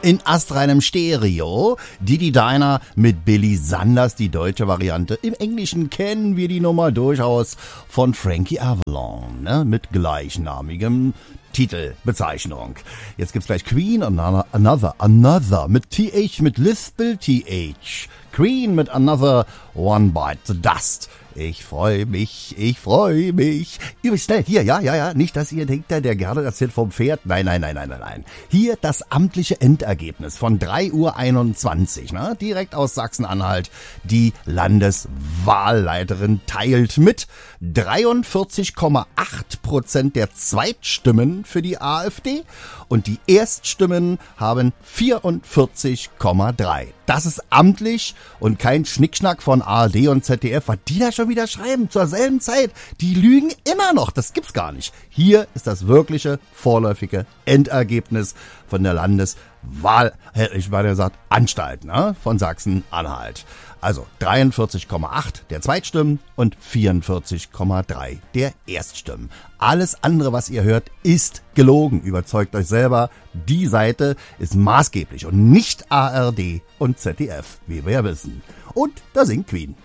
in astreinem Stereo. Didi Diner mit Billy Sanders, die deutsche Variante. Im Englischen kennen wir die Nummer durchaus von Frankie Avalon, ne? Mit gleichnamigem Titelbezeichnung. Jetzt gibt's gleich Queen, Another mit TH, mit Lispel TH. Queen mit Another One Bite the Dust. Ich freue mich. Übrigens schnell, hier, ja, nicht, dass ihr denkt, der Gerda erzählt vom Pferd. Nein. Hier das amtliche Endergebnis von 3:21 Uhr, ne? Direkt aus Sachsen-Anhalt. Die Landeswahlleiterin teilt mit 43,8% der Zweitstimmen für die AfD und die Erststimmen haben 44,3%. Das ist amtlich und kein Schnickschnack von ARD und ZDF, was die da schon wieder schreiben zur selben Zeit. Die lügen immer noch, das gibt's gar nicht. Hier ist das wirkliche vorläufige Endergebnis von der Anstalt, ne, von Sachsen-Anhalt. Also 43,8 der Zweitstimmen und 44,3 der Erststimmen. Alles andere, was ihr hört, ist gelogen. Überzeugt euch selber, die Seite ist maßgeblich und nicht ARD und ZDF, wie wir ja wissen. Und da singt Queen.